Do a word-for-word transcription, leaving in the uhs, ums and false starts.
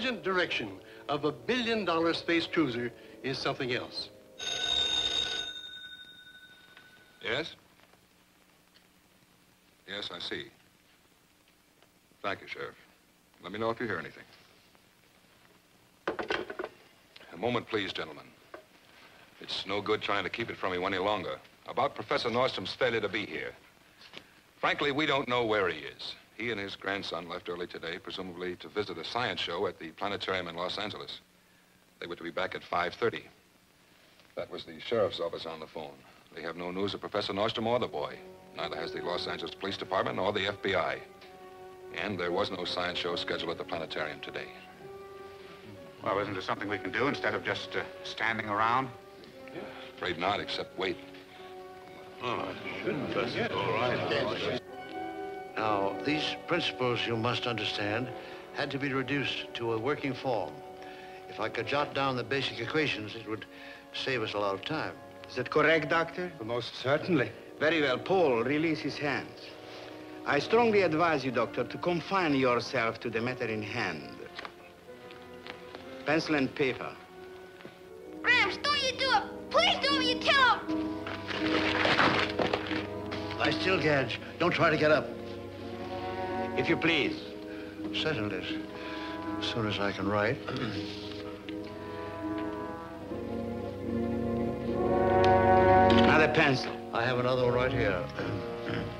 brilliant direction of a billion-dollar space cruiser is something else. Yes? Yes, I see. Thank you, Sheriff. Let me know if you hear anything. A moment, please, gentlemen. It's no good trying to keep it from you any longer. About Professor Nordstrom's failure to be here. Frankly, we don't know where he is. He and his grandson left early today, presumably to visit a science show at the planetarium in Los Angeles. They were to be back at five thirty. That was the sheriff's office on the phone. They have no news of Professor Nordstrom or the boy. Neither has the Los Angeles Police Department nor the F B I. And there was no science show scheduled at the planetarium today. Well, isn't there something we can do instead of just uh, standing around? Yeah. Afraid not, except wait. Oh, shouldn't Professor. All right. Now, these principles, you must understand, had to be reduced to a working form. If I could jot down the basic equations, it would save us a lot of time. Is that correct, Doctor? Most certainly. Very well. Paul, release his hands. I strongly advise you, Doctor, to confine yourself to the matter in hand. Pencil and paper. Gramps, don't you do it! Please don't you tell him! Lie still, Gadge. Don't try to get up. If you please. Settle it. As soon as I can write. Another pencil. I have another one right here.